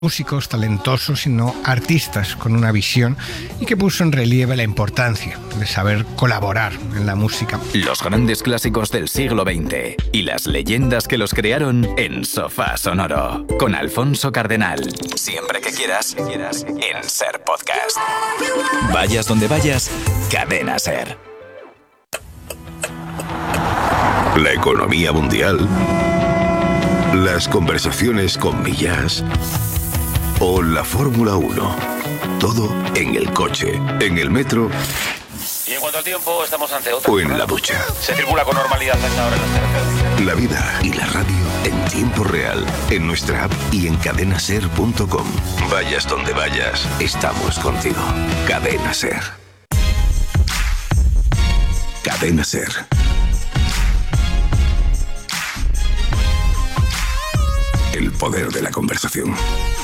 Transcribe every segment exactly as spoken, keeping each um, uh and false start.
músicos talentosos, sino artistas con una visión y que puso en relieve la importancia de saber colaborar en la música. Los grandes clásicos del siglo veinte y las leyendas que los crearon en Sofá Sonoro, con Alfonso Cardenal. Siempre que quieras, en Ser Podcast. Vayas donde vayas, Cadena Ser. La economía mundial, las conversaciones con Millás o la Fórmula uno. Todo en el coche, en el metro. Y en cuanto al tiempo, estamos ante otra. O en la ducha. Se circula con normalidad a esta hora en las carreteras. La vida y la radio en tiempo real, en nuestra app y en cadena ser punto com. Vayas donde vayas, estamos contigo. Cadena Ser. Cadena Ser. El poder de la conversación.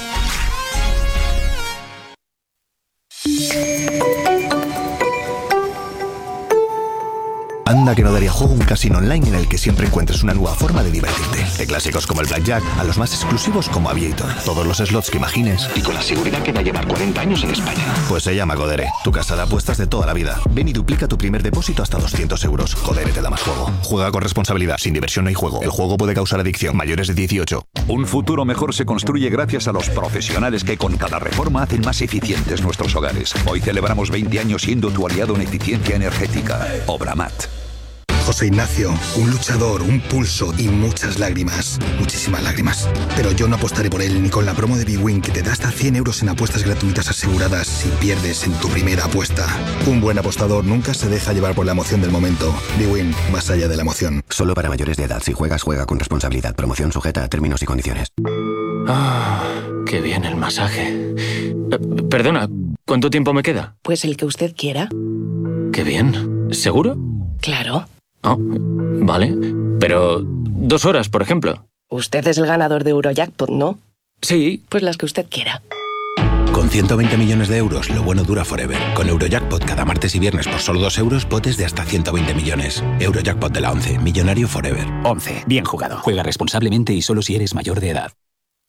Anda que no daría juego un casino online en el que siempre encuentres una nueva forma de divertirte. De clásicos como el Blackjack a los más exclusivos como Aviator. Todos los slots que imagines y con la seguridad que va a llevar cuarenta años en España. Pues se llama Codere, tu casa de apuestas de toda la vida. Ven y duplica tu primer depósito hasta doscientos euros. Codere te da más juego. Juega con responsabilidad. Sin diversión no hay juego. El juego puede causar adicción. Mayores de dieciocho. Un futuro mejor se construye gracias a los profesionales que con cada reforma hacen más eficientes nuestros hogares. Hoy celebramos veinte años siendo tu aliado en eficiencia energética. Obramat. José Ignacio, un luchador, un pulso y muchas lágrimas, muchísimas lágrimas. Pero yo no apostaré por él ni con la promo de bwin que te da hasta cien euros en apuestas gratuitas aseguradas si pierdes en tu primera apuesta. Un buen apostador nunca se deja llevar por la emoción del momento. bwin, más allá de la emoción. Solo para mayores de edad. Si juegas, juega con responsabilidad. Promoción sujeta a términos y condiciones. Ah, qué bien el masaje. Eh, perdona, ¿cuánto tiempo me queda? Pues el que usted quiera. Qué bien. ¿Seguro? Claro. Oh, vale. Pero dos horas, por ejemplo. Usted es el ganador de Eurojackpot, ¿no? Sí. Pues las que usted quiera. Con ciento veinte millones de euros, lo bueno dura forever. Con Eurojackpot cada martes y viernes por solo dos euros, potes de hasta ciento veinte millones. Eurojackpot de la once. Millonario forever. once. Bien jugado. Juega responsablemente y solo si eres mayor de edad.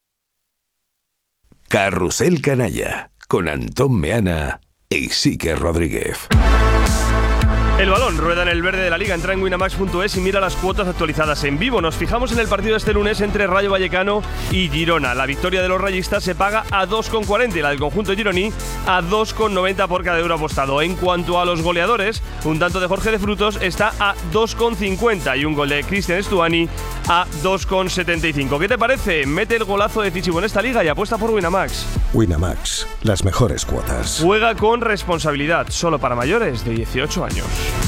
Carrusel Canalla, con Antón Meana e Iker Rodríguez. El balón rueda en el verde de la Liga. Entra en winamax punto es y mira las cuotas actualizadas en vivo. Nos fijamos en el partido de este lunes entre Rayo Vallecano y Girona. La victoria de los rayistas se paga a dos con cuarenta y la del conjunto gironí a dos con noventa por cada euro apostado. En cuanto a los goleadores, un tanto de Jorge de Frutos está a dos con cincuenta y un gol de Cristian Stuani a dos con setenta y cinco. ¿Qué te parece? Mete el golazo decisivo en esta liga y apuesta por Winamax. Winamax, las mejores cuotas. Juega con responsabilidad, solo para mayores de dieciocho años.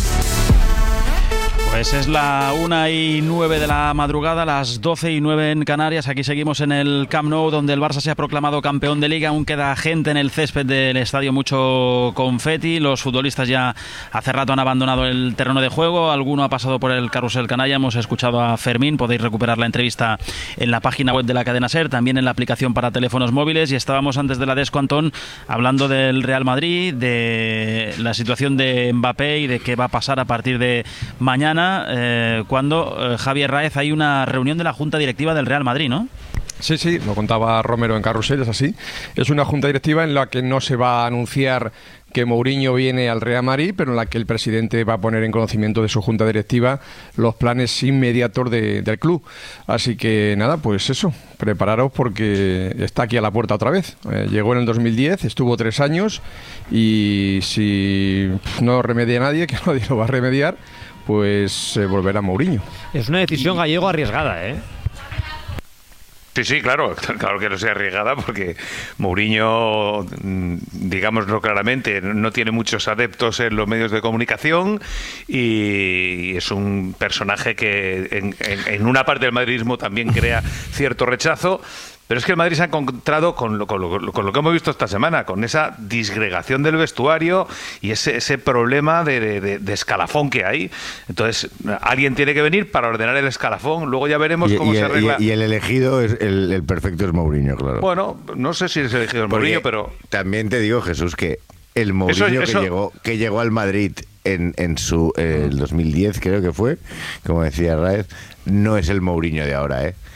Pues es la una y nueve de la madrugada, las doce y nueve en Canarias. Aquí seguimos en el Camp Nou, donde el Barça se ha proclamado campeón de Liga. Aún queda gente en el césped del estadio, mucho confeti. Los futbolistas ya hace rato han abandonado el terreno de juego. Alguno ha pasado por el carrusel canalla. Hemos escuchado a Fermín. Podéis recuperar la entrevista en la página web de la cadena SER, también en la aplicación para teléfonos móviles. Y estábamos antes de la desco, Antón, hablando del Real Madrid, de la situación de Mbappé y de qué va a pasar a partir de mañana. Eh, cuando eh, Javier Raez, hay una reunión de la Junta Directiva del Real Madrid, ¿no? Sí, sí, lo contaba Romero en Carrusel, es así. Es una junta directiva en la que no se va a anunciar que Mourinho viene al Real Madrid, pero en la que el presidente va a poner en conocimiento de su junta directiva los planes inmediatos de, del club. Así que nada, pues eso, prepararos porque está aquí a la puerta otra vez. Eh, llegó en el dos mil diez, estuvo tres años y si no remedia a nadie, que nadie lo va a remediar, pues eh, volverá Mourinho. Es una decisión gallego arriesgada, ¿eh? Sí, sí, claro, claro que no sea arriesgada porque Mourinho, digámoslo claramente, no tiene muchos adeptos en los medios de comunicación y es un personaje que en, en, en una parte del madridismo también crea cierto rechazo. Pero es que el Madrid se ha encontrado con lo, con, lo, con lo que hemos visto esta semana, con esa disgregación del vestuario y ese, ese problema de, de, de escalafón que hay. Entonces, alguien tiene que venir para ordenar el escalafón, luego ya veremos y, cómo y, se arregla. Y, y el elegido, es el, el perfecto es Mourinho, claro. Bueno, no sé si es elegido el Mourinho, pero... También te digo, Jesús, que el Mourinho eso, eso... que llegó que llegó al Madrid en, en su eh, el dos mil diez, creo que fue, como decía Raez, no es el Mourinho de ahora, ¿eh?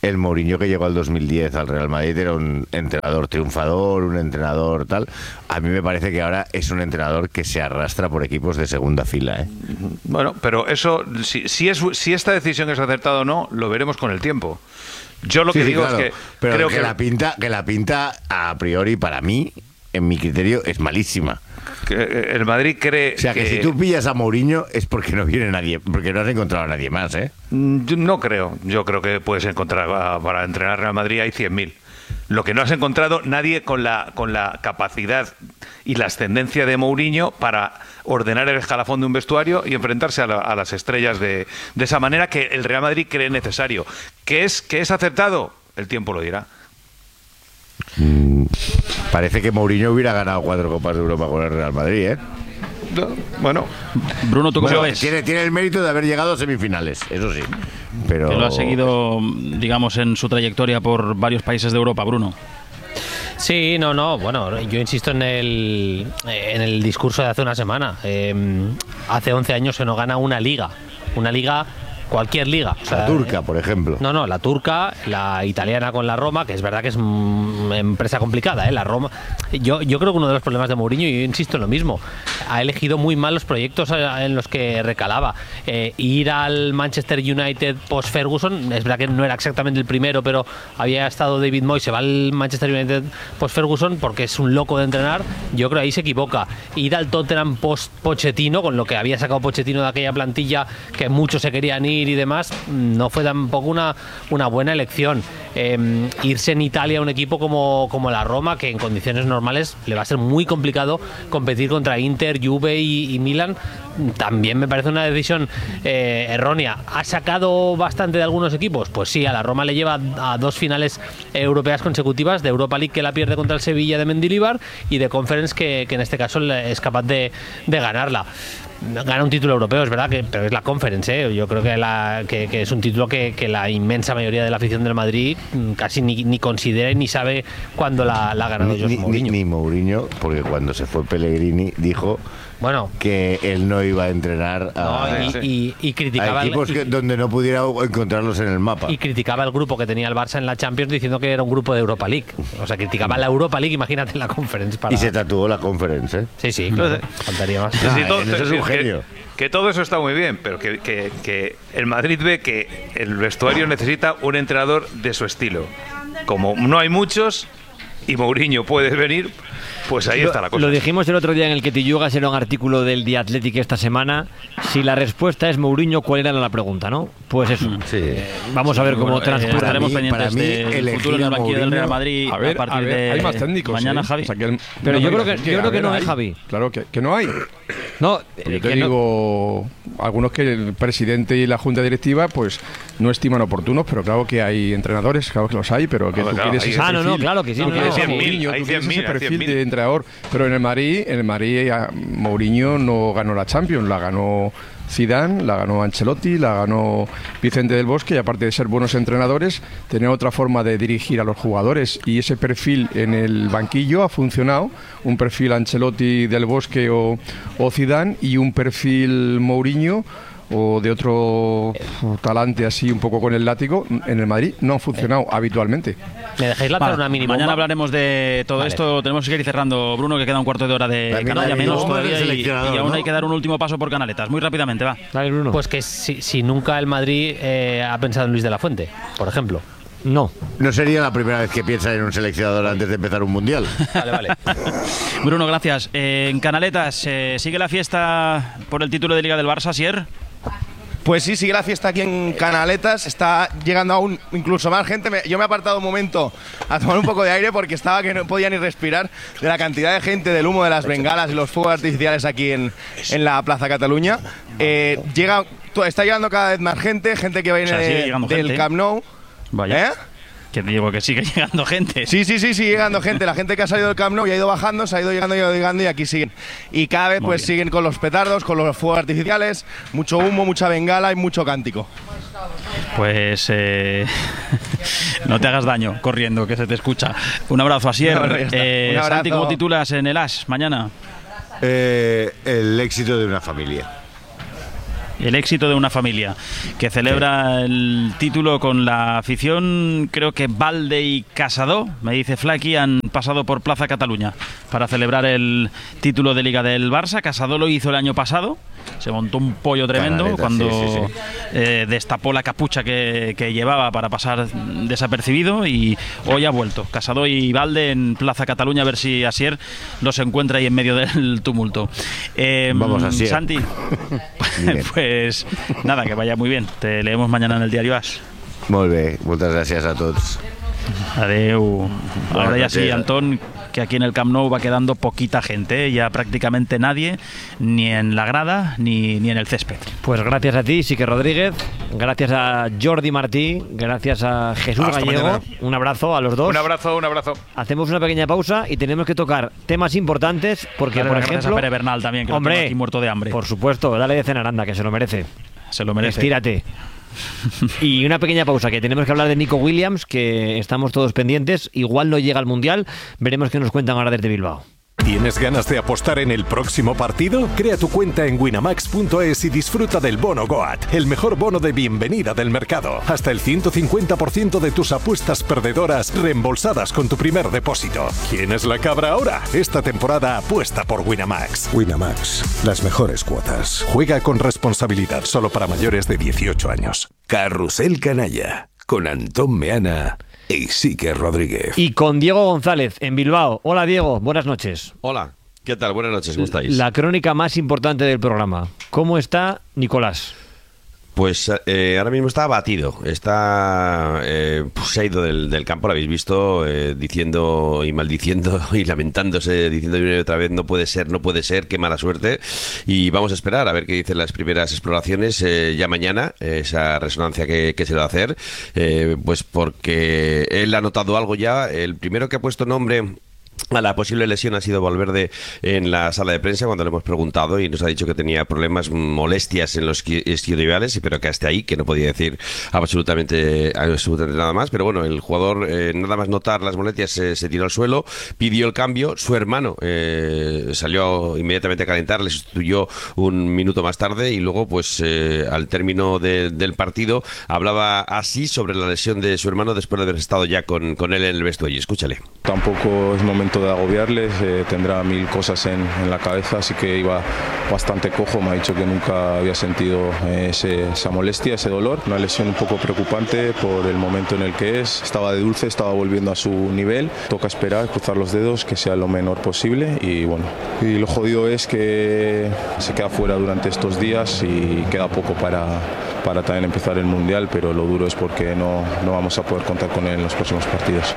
el Mourinho que llegó al dos mil diez al Real Madrid era un entrenador triunfador, un entrenador tal. A mí me parece que ahora es un entrenador que se arrastra por equipos de segunda fila, ¿eh? Bueno, pero eso, si, si, es, si esta decisión es acertada o no, lo veremos con el tiempo. Yo lo sí, que sí, digo claro, es que pero creo que, que la pinta, que la pinta a priori para mí, en mi criterio, es malísima. Que el Madrid cree o sea, que, que si tú pillas a Mourinho es porque no viene nadie, porque no has encontrado a nadie más, ¿eh? No creo. Yo creo que puedes encontrar para entrenar Real Madrid hay cien mil. Lo que no has encontrado nadie con la con la capacidad y la ascendencia de Mourinho para ordenar el escalafón de un vestuario y enfrentarse a, la, a las estrellas de, de esa manera que el Real Madrid cree necesario. ¿Que es, que es acertado? El tiempo lo dirá. Mm, parece que Mourinho hubiera ganado cuatro Copas de Europa con el Real Madrid, ¿eh? No, bueno, Bruno, ¿tú cómo bueno, ves? Tiene, tiene el mérito de haber llegado a semifinales, eso sí. Pero... Que lo ha seguido, digamos, en su trayectoria por varios países de Europa, Bruno. Sí, no, no, bueno, yo insisto en el, en el discurso de hace una semana. Eh, hace once años se nos gana una liga, una liga... cualquier liga. O sea, la turca, por ejemplo. No, no, la turca, la italiana con la Roma, que es verdad que es una empresa complicada, ¿eh? La Roma. Yo, yo creo que uno de los problemas de Mourinho, y yo insisto en lo mismo, ha elegido muy mal los proyectos en los que recalaba. Eh, ir al Manchester United post-Ferguson, es verdad que no era exactamente el primero, pero había estado David Moyes, se va al Manchester United post-Ferguson porque es un loco de entrenar, yo creo que ahí se equivoca. Ir al Tottenham post-Pochettino, con lo que había sacado Pochettino de aquella plantilla que muchos se querían ir y demás, no fue tampoco una, una buena elección. Eh, irse en Italia a un equipo como, como la Roma, que en condiciones normales le va a ser muy complicado competir contra Inter, Juve y, y Milan, también me parece una decisión eh, errónea. ¿Ha sacado bastante de algunos equipos? Pues sí, a la Roma le lleva a dos finales europeas consecutivas, de Europa League que la pierde contra el Sevilla de Mendilibar y de Conference que, que en este caso es capaz de, de ganarla. Gana un título europeo, es verdad, que, pero es la Conference, ¿eh? Yo creo que, la, que, que es un título que, que la inmensa mayoría de la afición del Madrid casi ni, ni considera ni sabe cuándo la, la ha ganado José Mourinho. Ni, ni Mourinho, porque cuando se fue Pellegrini dijo bueno, que él no iba a entrenar a, no, y, y, y criticaba a equipos el, que, donde no pudiera encontrarlos en el mapa. Y criticaba el grupo que tenía el Barça en la Champions diciendo que era un grupo de Europa League. O sea, criticaba la Europa League, imagínate en la Conference. Para... Y se tatuó la Conference, ¿eh? Sí, sí, claro, faltaría más. Sí, sí, todo, eso es un que, genio. Que todo eso está muy bien, pero que, que, que el Madrid ve que el vestuario necesita un entrenador de su estilo. Como no hay muchos y Mourinho puede venir, pues ahí lo, está la cosa. Lo dijimos el otro día en el que Tillugas era un artículo del The Athletic esta semana. Si la respuesta es Mourinho, ¿cuál era la pregunta, no? Pues eso. Sí. Eh, vamos a ver cómo bueno, transcurre. Eh, estaremos mí, pendientes del futuro en el banquillo del Real Madrid a, ver, a partir a ver, de hay más técnicos, mañana, ¿eh? Javi. O sea, que el, Pero no, yo, no, creo que, que, yo creo que ver, no hay, hay, Javi. Claro que, que no hay. No, yo te digo, no. Algunos que el presidente y la junta directiva pues no estiman oportunos, pero claro que hay entrenadores, claro que los hay, pero que claro, tú claro, quieres ese Ah, perfil, no, no, claro que sí. tú No, quieres no, a no, Mourinho, hay tú cien quieres mil, ese hay perfil cien mil. de entrenador, pero en el Madrid, en el Madrid a Mourinho no ganó la Champions, la ganó Zidane, la ganó Ancelotti, la ganó Vicente del Bosque, y aparte de ser buenos entrenadores, tener otra forma de dirigir a los jugadores, y ese perfil en el banquillo ha funcionado, un perfil Ancelotti, del Bosque o, o Zidane, y un perfil Mourinho o de otro talante así un poco con el látigo, en el Madrid no ha funcionado eh. habitualmente. ¿Me dejáis lanzar vale, una mini bomba? Mañana hablaremos de todo vale. esto. Tenemos que ir cerrando, Bruno, que queda un cuarto de hora de la canalla menos todavía y, y aún ¿no? hay que dar un último paso por Canaletas. Muy rápidamente, va. Dale, Bruno. Pues que si, si nunca el Madrid eh, ha pensado en Luis de la Fuente, por ejemplo. No. No sería la primera vez que piensa en un seleccionador antes de empezar un mundial. Vale, vale. Bruno, gracias. Eh, en Canaletas, eh, ¿sigue la fiesta por el título de Liga del Barça, Sier? Pues sí, sigue la fiesta aquí en Canaletas, está llegando aún incluso más gente. Me, yo me he apartado un momento a tomar un poco de aire porque estaba que no podía ni respirar de la cantidad de gente, del humo de las bengalas y los fuegos artificiales aquí en, en la Plaza Cataluña. Eh, llega, está llegando cada vez más gente, gente que viene o sea, de, del gente. Camp Nou. Vaya. ¿Eh? Que digo que sigue llegando gente. Sí, sí, sí, sigue llegando gente. La gente que ha salido del Camp Nou y ha ido bajando, se ha ido llegando, ido llegando y aquí siguen. Y cada vez Muy pues bien. siguen con los petardos, con los fuegos artificiales, mucho humo, mucha bengala y mucho cántico. Pues eh, no te hagas daño corriendo, que se te escucha. Un abrazo, Asier. No, no, eh, Un abrazo. Santi, ¿cómo titulas en el As mañana? Eh, el éxito de una familia. El éxito de una familia que celebra sí. el título con la afición. Creo que Valde y Casado, me dice Flaky, han pasado por Plaza Cataluña para celebrar el título de Liga del Barça. Casado lo hizo el año pasado. Se montó un pollo tremendo Canaleta, cuando sí, sí, sí. Eh, destapó la capucha que, que llevaba para pasar desapercibido, y hoy ha vuelto Casado y Valde en Plaza Cataluña, a ver si Asier los encuentra ahí en medio del tumulto. Eh, Vamos, Asier. Santi, pues nada, que vaya muy bien. Te leemos mañana en el diario As. Molt bé, moltes gràcies a tots. Adeu. Ahora ya sí, Antón, que aquí en el Camp Nou va quedando poquita gente, ¿eh? Ya prácticamente nadie, ni en la grada ni, ni en el césped. Pues gracias a ti, Sique Rodríguez, gracias a Jordi Martí, gracias a Jesús Hasta Gallego. Mañana. Un abrazo a los dos. Un abrazo, un abrazo. Hacemos una pequeña pausa y tenemos que tocar temas importantes porque, dale, por ejemplo, a Pere Bernal también, que hombre, lo tengo aquí muerto de hambre. Por supuesto, dale de cenar, anda, que se lo merece. Se lo merece. Estírate. Y una pequeña pausa, que tenemos que hablar de Nico Williams, que estamos todos pendientes. Igual no llega al Mundial. Veremos qué nos cuentan ahora desde Bilbao. ¿Tienes ganas de apostar en el próximo partido? Crea tu cuenta en winamax punto es y disfruta del bono Goat, el mejor bono de bienvenida del mercado. Hasta el ciento cincuenta por ciento de tus apuestas perdedoras reembolsadas con tu primer depósito. ¿Quién es la cabra ahora? Esta temporada apuesta por Winamax. Winamax, las mejores cuotas. Juega con responsabilidad, solo para mayores de dieciocho años. Carrusel Canalla, con Antón Meana y Sique Rodríguez. Y con Diego González en Bilbao. Hola Diego, buenas noches. Hola, ¿qué tal? Buenas noches, ¿cómo estáis? La crónica más importante del programa. ¿Cómo está Nicolás? Pues eh, ahora mismo está abatido, está eh, pues se ha ido del, del campo, lo habéis visto, eh, diciendo y maldiciendo y lamentándose, diciendo una y otra vez no puede ser, no puede ser, qué mala suerte, y vamos a esperar a ver qué dicen las primeras exploraciones eh, ya mañana, eh, esa resonancia que, que se le va a hacer, eh, pues porque él ha notado algo ya. El primero que ha puesto nombre a la posible lesión ha sido Valverde en la sala de prensa cuando le hemos preguntado, y nos ha dicho que tenía problemas, molestias en los isquiotibiales, pero que hasta ahí, que no podía decir absolutamente, absolutamente nada más. Pero bueno, el jugador, eh, nada más notar las molestias, eh, se tiró al suelo, pidió el cambio. Su hermano eh, salió inmediatamente a calentar, le sustituyó un minuto más tarde, y luego pues eh, al término de, del partido hablaba así sobre la lesión de su hermano después de haber estado ya con, con él en el vestuario. Escúchale. Tampoco es momento de agobiarles, eh, tendrá mil cosas en, en la cabeza, así que iba bastante cojo. Me ha dicho que nunca había sentido eh, ese, esa molestia, ese dolor. Una lesión un poco preocupante por el momento en el que es. Estaba de dulce, estaba volviendo a su nivel. Toca esperar, cruzar los dedos, que sea lo menor posible, y bueno, y lo jodido es que se queda fuera durante estos días y queda poco para, para también empezar el Mundial, pero lo duro es porque no, no vamos a poder contar con él en los próximos partidos.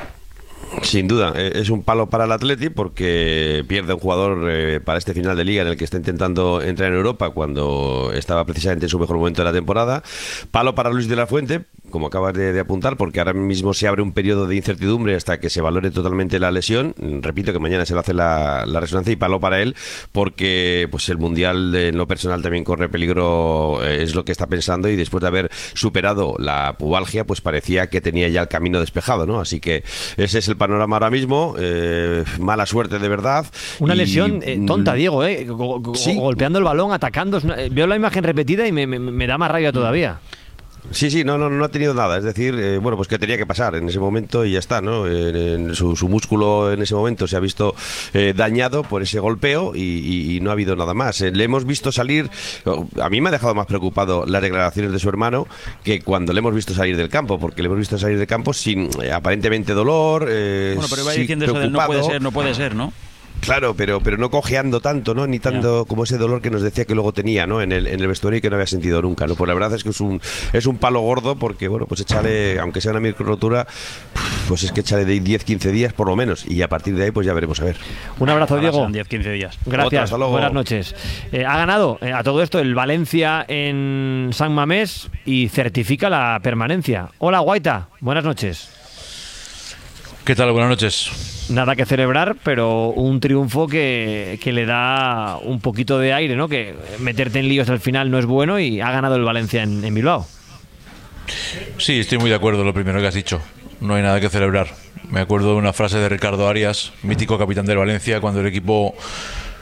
Sin duda, es un palo para el Atleti porque pierde un jugador eh, para este final de Liga en el que está intentando entrar en Europa cuando estaba precisamente en su mejor momento de la temporada. Palo para Luis de la Fuente, como acabas de, de apuntar, porque ahora mismo se abre un periodo de incertidumbre hasta que se valore totalmente la lesión. Repito que mañana se le hace la, la resonancia, y palo para él porque pues el Mundial en lo personal también corre peligro, eh, es lo que está pensando, y después de haber superado la pubalgia pues parecía que tenía ya el camino despejado, ¿no? Así que ese es el panorama ahora mismo. Eh, mala suerte de verdad. Una y, lesión eh, tonta, Diego, ¿eh? Go go ¿sí? Golpeando el balón, atacando. Una, eh, veo la imagen repetida y me, me, me da más rabia todavía. Sí, sí, no, no, no ha tenido nada, es decir, eh, bueno, pues que tenía que pasar en ese momento y ya está, ¿no? Eh, en su, su músculo en ese momento se ha visto eh, dañado por ese golpeo y, y, y no ha habido nada más. Eh, le hemos visto salir, a mí me ha dejado más preocupado las declaraciones de su hermano que cuando le hemos visto salir del campo, porque le hemos visto salir del campo sin eh, aparentemente dolor. Eh, bueno, pero iba sí, diciendo eso del no puede ser, no puede ser, ¿no? Claro, pero pero no cojeando tanto, ¿no? Ni tanto yeah. como ese dolor que nos decía que luego tenía, ¿no? En el, en el vestuario y que no había sentido nunca, ¿no? Pues la verdad es que es un es un palo gordo porque, bueno, pues échale, aunque sea una micro rotura, pues es que échale de diez quince días por lo menos, y a partir de ahí pues ya veremos a ver. Un abrazo, Diego. Son diez quince días. Gracias, buenas noches. Eh, ha ganado eh, a todo esto el Valencia en San Mamés y certifica la permanencia. Hola, Guaita, buenas noches. ¿Qué tal? Buenas noches. Nada que celebrar, pero un triunfo que, que le da un poquito de aire, ¿no? Que meterte en líos al final no es bueno, y ha ganado el Valencia en, en Bilbao. Sí, estoy muy de acuerdo con lo primero que has dicho. No hay nada que celebrar. Me acuerdo de una frase de Ricardo Arias, mítico capitán del Valencia, cuando el equipo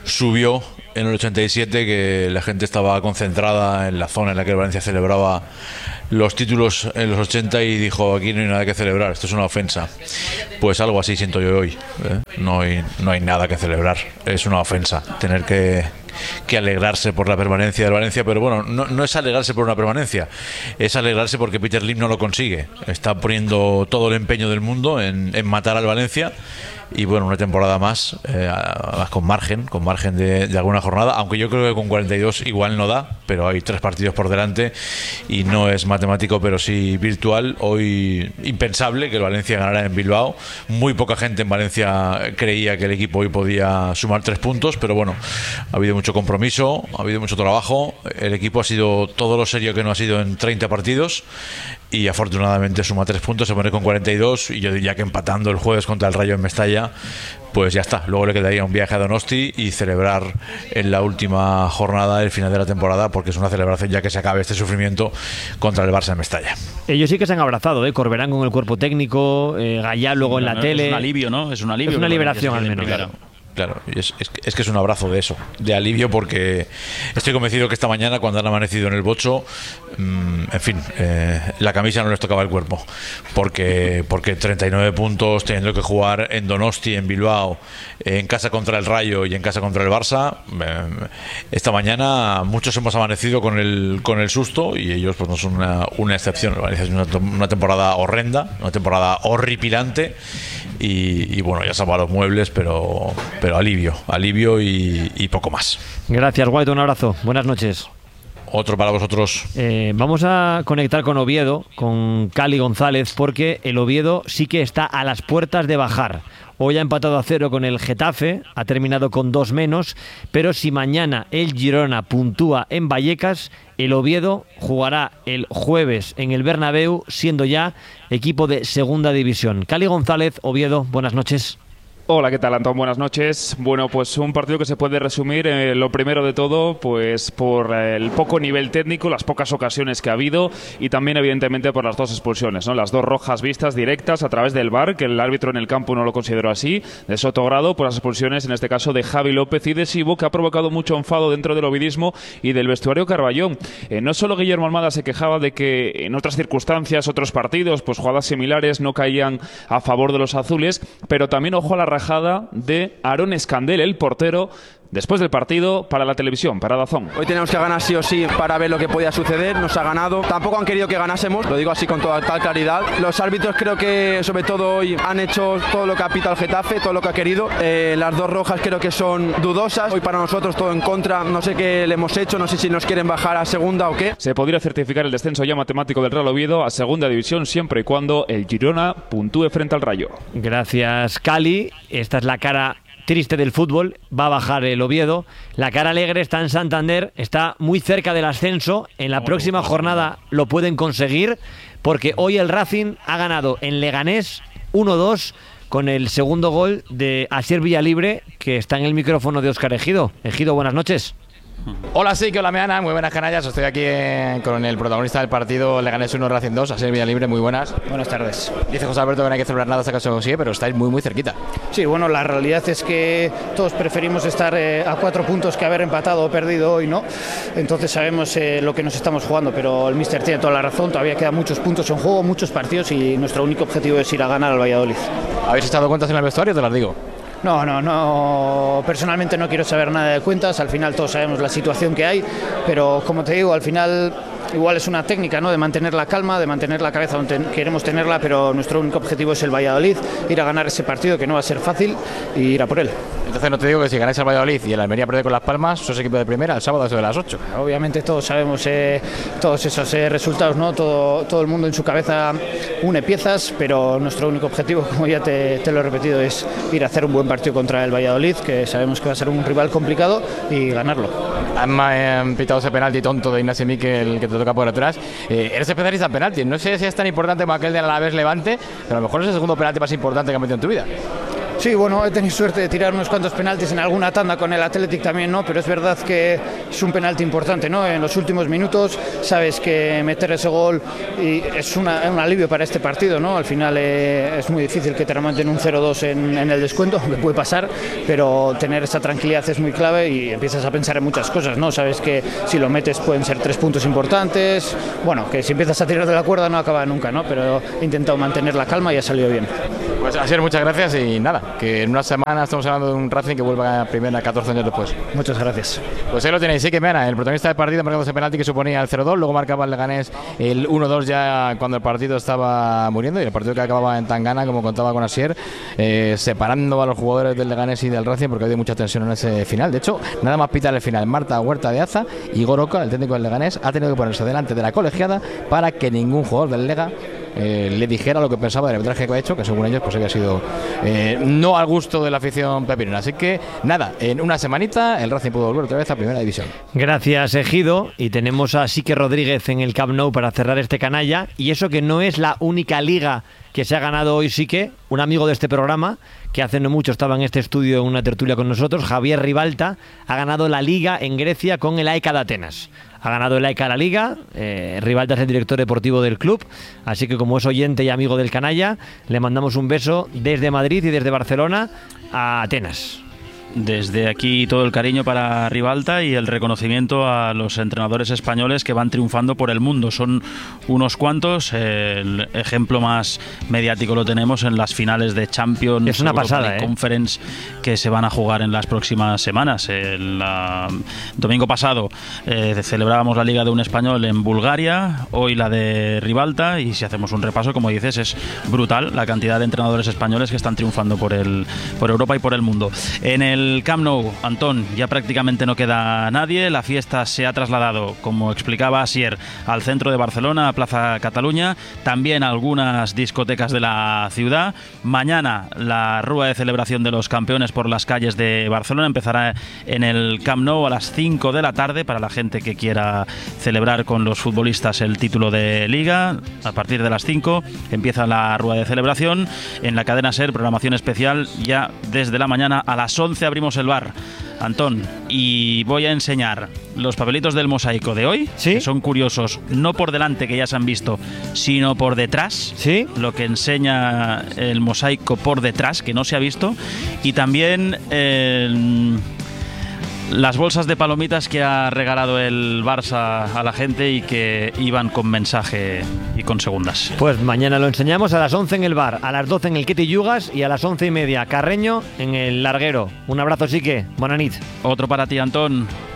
subió en el ochenta y siete, que la gente estaba concentrada en la zona en la que el Valencia celebraba los títulos en los ochenta y dijo: aquí no hay nada que celebrar, esto es una ofensa. Pues algo así siento yo hoy, ¿eh? No hay, no hay nada que celebrar, es una ofensa tener que, que alegrarse por la permanencia del Valencia, pero bueno, no, no es alegrarse por una permanencia, es alegrarse porque Peter Lim no lo consigue, está poniendo todo el empeño del mundo en, en matar al Valencia. Y bueno, una temporada más, eh, además con margen, con margen de, de alguna jornada, aunque yo creo que con cuarenta y dos igual no da, pero hay tres partidos por delante y no es matemático, pero sí virtual. Hoy impensable que el Valencia ganara en Bilbao. Muy poca gente en Valencia creía que el equipo hoy podía sumar tres puntos, pero bueno, ha habido mucho compromiso, ha habido mucho trabajo. El equipo ha sido todo lo serio que no ha sido en treinta partidos y afortunadamente suma tres puntos, se pone con cuarenta y dos, y yo diría que empatando el jueves contra el Rayo en Mestalla, pues ya está. Luego le quedaría un viaje a Donosti y celebrar en la última jornada el final de la temporada, porque es una celebración ya que se acabe este sufrimiento contra el Barça en Mestalla. Ellos sí que se han abrazado, ¿eh? Corberán con el cuerpo técnico, eh, Gallá luego en la no, tele. Es un alivio, ¿no? Es un alivio. Es una liberación al menos. Claro. Claro, es, es, es que es un abrazo de eso, de alivio, porque estoy convencido que esta mañana, cuando han amanecido en el Bocho, mmm, en fin, eh, la camisa no les tocaba el cuerpo, porque porque treinta y nueve puntos, teniendo que jugar en Donosti, en Bilbao, en casa contra el Rayo y en casa contra el Barça, eh, esta mañana muchos hemos amanecido con el con el susto, y ellos pues no son una, una excepción. Es una, una temporada horrenda, una temporada horripilante, y, y bueno, ya se han los muebles, pero pero alivio, alivio y, y poco más. Gracias, White, un abrazo, buenas noches. Otro para vosotros. Eh, vamos a conectar con Oviedo, con Cali González, porque el Oviedo sí que está a las puertas de bajar. Hoy ha empatado a cero con el Getafe, ha terminado con dos menos, pero si mañana el Girona puntúa en Vallecas, el Oviedo jugará el jueves en el Bernabéu, siendo ya equipo de segunda división. Cali González, Oviedo, buenas noches. Hola, ¿qué tal, Antón? Buenas noches. Bueno, pues un partido que se puede resumir, eh, lo primero de todo, pues por eh, el poco nivel técnico, las pocas ocasiones que ha habido, y también evidentemente por las dos expulsiones, ¿no? Las dos rojas vistas directas a través del V A R, que el árbitro en el campo no lo consideró así, de Sotogrado, por las expulsiones en este caso de Javi López y de Sibo, que ha provocado mucho enfado dentro del ovidismo y del vestuario Carballón. Eh, no solo Guillermo Almada se quejaba de que en otras circunstancias, otros partidos, pues jugadas similares no caían a favor de los azules, pero también ojo a la rajada de Aaron Escandel, el portero, después del partido para la televisión, para Dazón. Hoy tenemos que ganar sí o sí para ver lo que podía suceder, nos ha ganado. Tampoco han querido que ganásemos, lo digo así con toda tal claridad. Los árbitros creo que sobre todo hoy han hecho todo lo que ha pitado el Getafe, todo lo que ha querido. Eh, las dos rojas creo que son dudosas, hoy para nosotros todo en contra, no sé qué le hemos hecho, no sé si nos quieren bajar a segunda o qué. Se podría certificar el descenso ya matemático del Real Oviedo a segunda división siempre y cuando el Girona puntúe frente al Rayo. Gracias, Cali. Esta es la cara triste del fútbol, va a bajar el Oviedo. La cara alegre está en Santander, está muy cerca del ascenso. En la próxima jornada lo pueden conseguir, porque hoy el Racing ha ganado en Leganés uno dos con el segundo gol de Asier Villalibre, que está en el micrófono de Óscar Ejido. Ejido, buenas noches. Hola, sí, que hola, Meana, muy buenas canallas. Estoy aquí eh, con el protagonista del partido Leganés uno Racing dos, Asier Villalibre, muy buenas. Buenas tardes. Dice José Alberto que no hay que celebrar nada hasta que se consigue, pero estáis muy muy cerquita. Sí, bueno, la realidad es que todos preferimos estar eh, a cuatro puntos que haber empatado o perdido hoy, ¿no? Entonces sabemos eh, lo que nos estamos jugando, pero el míster tiene toda la razón, todavía quedan muchos puntos en juego, muchos partidos, y nuestro único objetivo es ir a ganar al Valladolid. ¿Habéis echado cuentas en el vestuario? Te las digo. No, no, no. Personalmente no quiero saber nada de cuentas. Al final todos sabemos la situación que hay, pero como te digo, al final igual es una técnica, ¿no? De mantener la calma, de mantener la cabeza donde queremos tenerla, pero nuestro único objetivo es el Valladolid, ir a ganar ese partido que no va a ser fácil y ir a por él. Entonces no te digo que si ganáis al Valladolid y el Almería pierde con Las Palmas, sos equipo de primera el sábado desde las ocho. Obviamente todos sabemos eh, todos esos eh, resultados, ¿no? Todo, todo el mundo en su cabeza une piezas, pero nuestro único objetivo, como ya te, te lo he repetido, es ir a hacer un buen partido contra el Valladolid, que sabemos que va a ser un rival complicado, y ganarlo. Han eh, pitado ese penalti tonto de Ignacio Miquel que te toca por atrás. Eh, eres especialista en penaltis. No sé si es tan importante como aquel de Alavés Levante, pero a lo mejor es el segundo penalti más importante que has metido en tu vida. Sí, bueno, he tenido suerte de tirar unos cuantos penaltis en alguna tanda con el Athletic también, ¿no? Pero es verdad que es un penalti importante, ¿no? En los últimos minutos sabes que meter ese gol y es una, un alivio para este partido, ¿no? Al final eh, es muy difícil que te remonten un cero dos en, en el descuento, que puede pasar, pero tener esa tranquilidad es muy clave y empiezas a pensar en muchas cosas, ¿no? Sabes que si lo metes pueden ser tres puntos importantes, bueno, que si empiezas a tirar de la cuerda no acaba nunca, ¿no? Pero he intentado mantener la calma y ha salido bien. Pues Asier, muchas gracias y nada, que en una semana estamos hablando de un Racing que vuelva a primera catorce años después. Muchas gracias. Pues ahí lo tenéis, sí que Meana, el protagonista del partido, marcando ese penalti que suponía el cero dos, luego marcaba el Leganés el uno dos ya cuando el partido estaba muriendo y el partido que acababa en Tangana, como contaba con Asier, eh, separando a los jugadores del Leganés y del Racing porque había mucha tensión en ese final. De hecho, nada más pitar el final, Marta Huerta de Aza y Goroca, el técnico del Leganés, ha tenido que ponerse delante de la colegiada para que ningún jugador del Lega Eh, le dijera lo que pensaba del arbitraje que ha hecho, que según ellos pues había sido eh, no al gusto de la afición pepinera. Así que nada, en una semanita el Racing pudo volver otra vez a primera división. Gracias, Ejido. Y tenemos a Sique Rodríguez en el Camp Nou para cerrar este canalla. Y eso que no es la única liga que se ha ganado hoy, Sique, un amigo de este programa, que hace no mucho estaba en este estudio en una tertulia con nosotros, Javier Ribalta, ha ganado la Liga en Grecia con el A E K de Atenas. Ha ganado el A E K la Liga, eh, Ribalta es el director deportivo del club, así que como es oyente y amigo del canalla, le mandamos un beso desde Madrid y desde Barcelona a Atenas. Desde aquí todo el cariño para Ribalta y el reconocimiento a los entrenadores españoles que van triunfando por el mundo. Son unos cuantos. El ejemplo más mediático lo tenemos en las finales de Champions, es una Europa pasada, League ¿eh? Conference que se van a jugar en las próximas semanas. El uh, domingo pasado eh, celebrábamos la Liga de un español en Bulgaria, hoy la de Ribalta, y si hacemos un repaso, como dices, es brutal la cantidad de entrenadores españoles que están triunfando por, el, por Europa y por el mundo. En el El Camp Nou, Antón, ya prácticamente no queda nadie. La fiesta se ha trasladado, como explicaba Asier, al centro de Barcelona, a Plaza Cataluña, también a algunas discotecas de la ciudad. Mañana la rúa de celebración de los campeones por las calles de Barcelona empezará en el Camp Nou a las cinco de la tarde para la gente que quiera celebrar con los futbolistas el título de Liga. A partir de las cinco empieza la rúa de celebración. En la cadena SER, programación especial, ya desde la mañana a las once abrimos el bar, Antón, y voy a enseñar los papelitos del mosaico de hoy, ¿sí? Que son curiosos, no por delante, que ya se han visto, sino por detrás, ¿sí? Lo que enseña el mosaico por detrás, que no se ha visto, y también eh, las bolsas de palomitas que ha regalado el Barça a la gente y que iban con mensaje y con segundas. Pues mañana lo enseñamos a las once en el bar, a las doce en el Ketty Yugas y a las once y media Carreño en el Larguero. Un abrazo, Sique. Buena nit. Otro para ti, Antón.